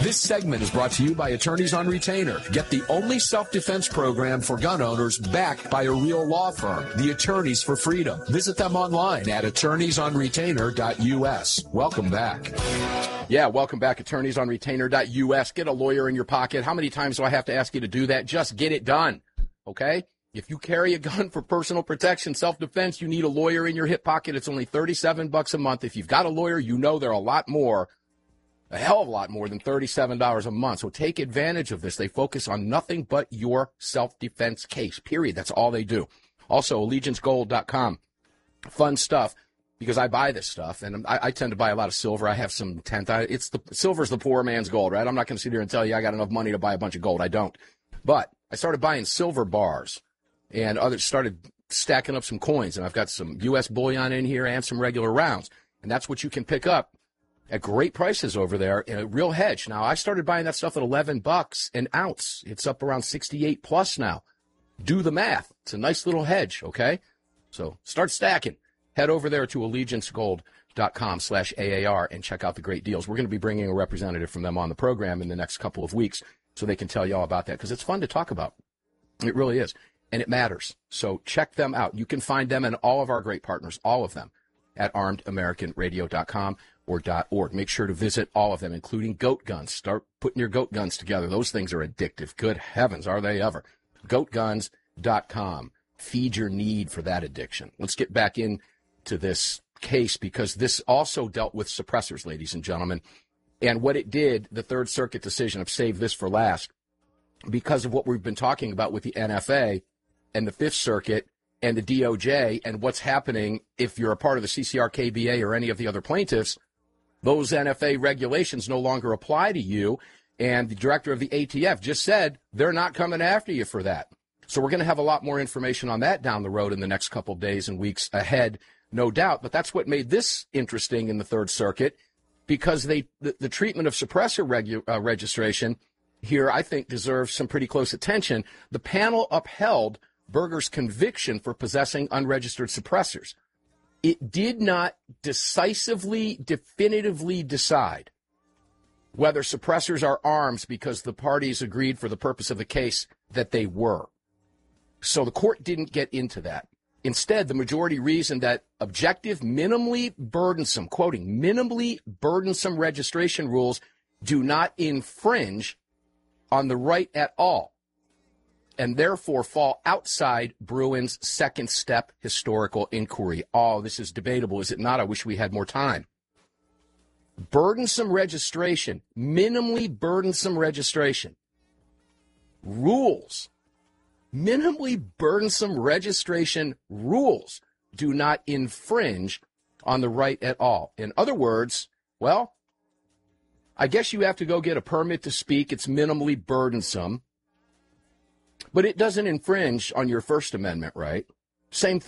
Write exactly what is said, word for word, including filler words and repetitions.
This segment is brought to you by Attorneys on Retainer. Get the only self-defense program for gun owners backed by a real law firm, the Attorneys for Freedom. Visit them online at attorneys on retainer dot U S. Welcome back. Yeah, welcome back, attorneys on retainer dot U S. Get a lawyer in your pocket. How many times do I have to ask you to do that? Just get it done, okay? If you carry a gun for personal protection, self-defense, you need a lawyer in your hip pocket. It's only thirty-seven bucks a month. If you've got a lawyer, you know they're a lot more, a hell of a lot more than thirty-seven dollars a month. So take advantage of this. They focus on nothing but your self-defense case, period. That's all they do. Also, allegiance gold dot com. Fun stuff, because I buy this stuff, and I, I tend to buy a lot of silver. I have some tenth. I, it's the silver's the poor man's gold, right? I'm not going to sit here and tell you I got enough money to buy a bunch of gold. I don't. But I started buying silver bars, and others started stacking up some coins, and I've got some U S bullion in here and some regular rounds, and that's what you can pick up at great prices over there in a real hedge. Now, I started buying that stuff at eleven bucks an ounce. It's up around sixty-eight plus now. Do the math. It's a nice little hedge, okay? So start stacking. Head over there to allegiance gold dot com slash A A R and check out the great deals. We're going to be bringing a representative from them on the program in the next couple of weeks so they can tell you all about that, because it's fun to talk about. It really is. And it matters. So check them out. You can find them and all of our great partners, all of them, at armed american radio dot com or .org. Make sure to visit all of them, including goat guns. Start putting your goat guns together. Those things are addictive. Good heavens, are they ever. goat guns dot com. Feed your need for that addiction. Let's get back into this case, because this also dealt with suppressors, ladies and gentlemen. And what it did, the Third Circuit decision, I've saved this for last, because of what we've been talking about with the N F A and the Fifth Circuit and the D O J and what's happening if you're a part of the C C R K B A or any of the other plaintiffs. Those N F A regulations no longer apply to you, and the director of the A T F just said they're not coming after you for that. So we're going to have a lot more information on that down the road in the next couple of days and weeks ahead, no doubt. But that's what made this interesting in the Third Circuit, because they the, the treatment of suppressor regu, uh, registration here, I think, deserves some pretty close attention. The panel upheld Berger's conviction for possessing unregistered suppressors. It did not decisively, definitively decide whether suppressors are arms, because the parties agreed for the purpose of the case that they were. So the court didn't get into that. Instead, the majority reasoned that objective, minimally burdensome, quoting, minimally burdensome registration rules do not infringe on the right at all, and therefore fall outside Bruin's second step historical inquiry. Oh, this is debatable, is it not? I wish we had more time. Burdensome registration, minimally burdensome registration, rules, minimally burdensome registration rules do not infringe on the right at all. In other words, well, I guess you have to go get a permit to speak. It's minimally burdensome, but it doesn't infringe on your First Amendment right. Same thing.